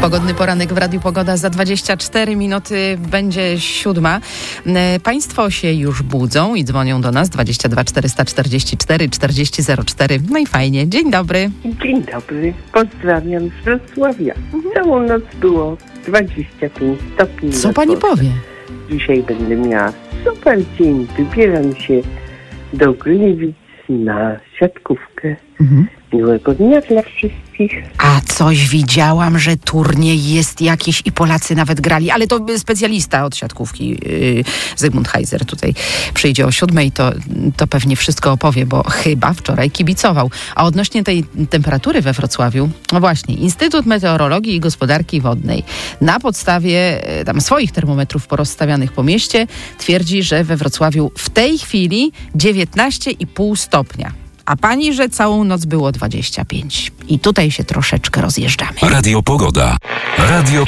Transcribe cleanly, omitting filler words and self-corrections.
Pogodny poranek w Radiu Pogoda. Za 24 minuty będzie 7. Państwo się już budzą i dzwonią do nas 22 444 4004. No i fajnie. Dzień dobry. Dzień dobry. Pozdrawiam z Wrocławia. Całą noc było 25 stopni. Co pani powie? Dzisiaj będę miała super dzień. Wybieram się do Gliwic na siatkówkę. Miłego dnia dla wszystkich. A coś widziałam, że turniej jest jakiś i Polacy nawet grali, ale to specjalista od siatkówki, Zygmunt Heiser tutaj przyjdzie o 7, to pewnie wszystko opowie, bo chyba wczoraj kibicował. A odnośnie tej temperatury we Wrocławiu, no właśnie, Instytut Meteorologii i Gospodarki Wodnej na podstawie tam swoich termometrów porozstawianych po mieście twierdzi, że we Wrocławiu w tej chwili 19,5 stopnia. A pani, że całą noc było 25. I tutaj się troszeczkę rozjeżdżamy. Radio Pogoda.